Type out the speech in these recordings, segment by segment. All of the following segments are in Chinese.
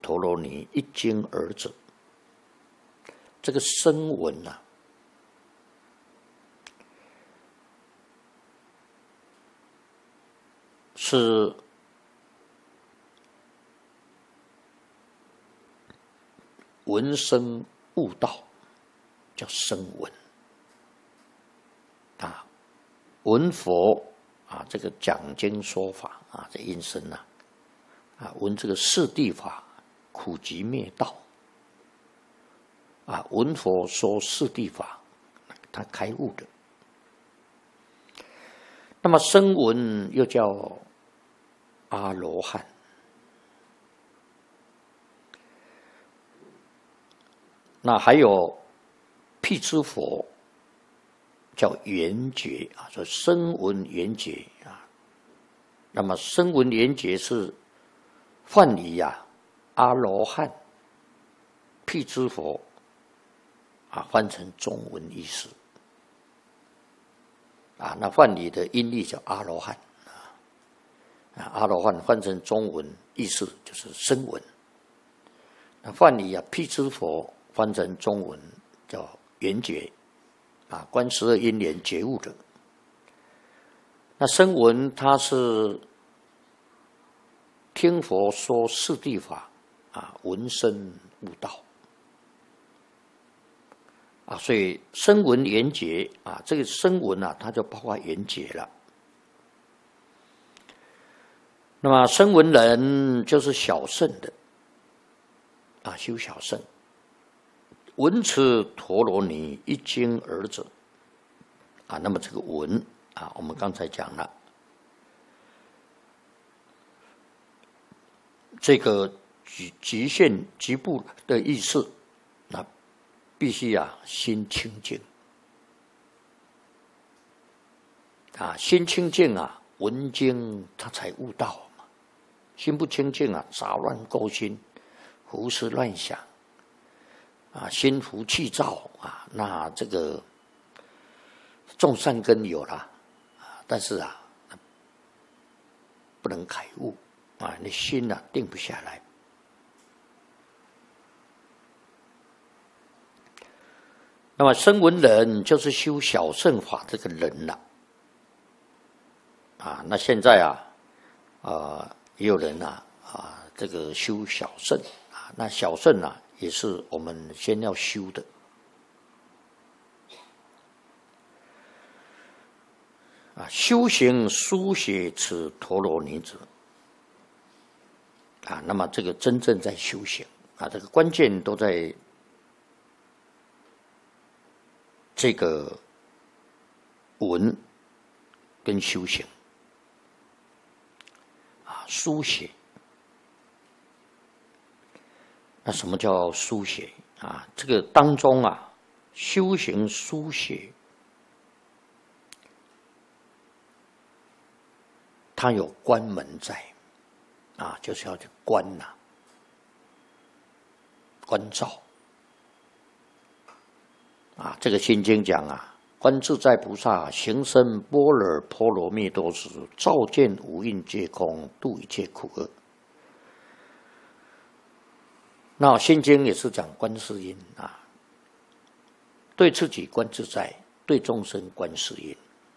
陀罗尼一经而止。这个声闻啊，是闻声悟道，叫声闻啊。闻佛啊，这个讲经说法啊，这音声啊，闻这个四谛法，苦集灭道啊，闻佛说四谛法，他开悟的。那么声闻又叫阿罗汉。那还有辟支佛叫圆觉啊，说声闻圆觉啊。那么声闻圆觉是梵语啊，阿罗汉、辟支佛啊，翻成中文意思啊。那梵语的音译叫阿罗汉啊，阿罗汉翻成中文意思就是声闻。那梵语啊，辟支佛翻成中文叫圆觉啊，观12因缘觉悟的。那声闻它是听佛说四谛法啊，闻声悟道啊，所以声闻缘觉啊，这个声闻啊，它就包括缘觉了。那么声闻人就是小乘的啊，修小乘。闻此陀罗尼一经而止啊，那么这个闻啊，我们刚才讲了，这个局限局部的意思，那必须啊心清净啊，心清净啊，闻经他才悟道嘛。心不清净啊，杂乱勾心，胡思乱想。啊，心浮气躁啊，那这个种善根有了啊，但是啊，不能开悟啊，你心啊定不下来。那么声闻人就是修小乘法这个人了啊。那现在也有人这个修小乘啊，那小乘啊，也是我们先要修的啊。修行书写此陀罗尼者啊，那么这个真正在修行啊，这个关键都在这个闻跟修行啊，书写。那什么叫书写啊？这个当中啊，修行书写，它有关门在啊，就是要去观关照啊。这个心经讲啊，观自在菩萨行深般若波罗蜜多时，照见五蕴皆空，度一切苦厄。那心经也是讲观世音啊，对自己观自在，对众生观世音。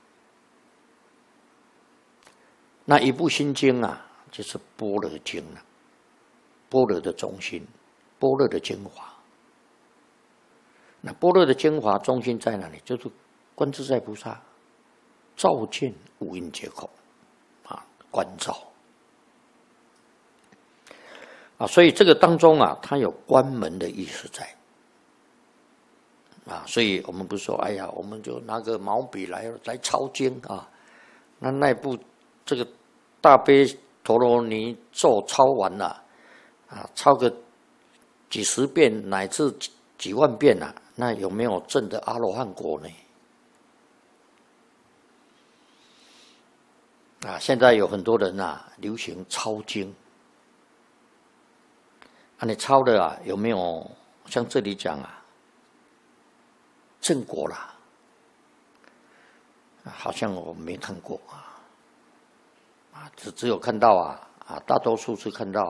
那一部心经啊，就是般若经了，般若的中心，般若的精华。那般若的精华中心在哪里？就是观自在菩萨，照见五蕴皆空啊，观照。啊，所以这个当中啊，它有关门的意思在啊，所以我们不是说，哎呀，我们就拿个毛笔来抄经啊，那部这个大悲陀罗尼咒抄完了啊，抄个几十遍乃至几万遍啊，那有没有证得阿罗汉果呢？啊，现在有很多人啊，流行抄经。啊，你抄的啊，有没有像这里讲啊，正果啦？好像我没看过啊，只有看到大多数是看到